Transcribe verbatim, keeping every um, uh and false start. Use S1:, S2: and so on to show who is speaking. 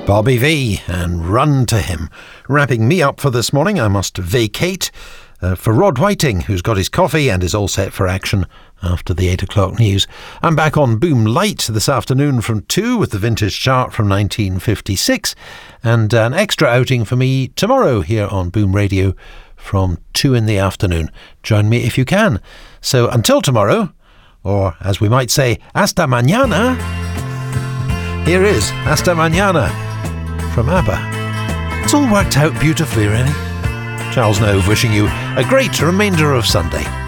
S1: Bobby V and Run to Him. Wrapping me up for this morning, I must vacate uh, for Rod Whiting, who's got his coffee and is all set for action after the eight o'clock news. I'm back on Boom Light this afternoon from two with the vintage chart from nineteen fifty-six, and an extra outing for me tomorrow here on Boom Radio from two in the afternoon. Join me if you can. So until tomorrow, or as we might say, hasta mañana, here is Hasta Mañana from ABBA. It's all worked out beautifully, really. Charles Nove wishing you a great remainder of Sunday.